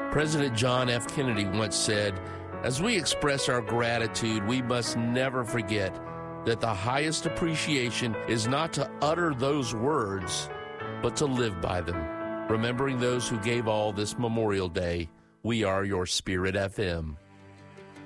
President John F. Kennedy once said, "As we express our gratitude, we must never forget that the highest appreciation is not to utter those words, but to live by them." Remembering those who gave all this Memorial Day, we are your Spirit FM.